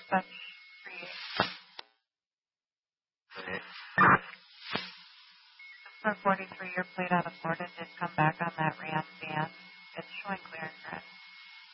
dispatch 38. For 43, your plate out of Florida did come back on that Ram van. It's showing clear and correct.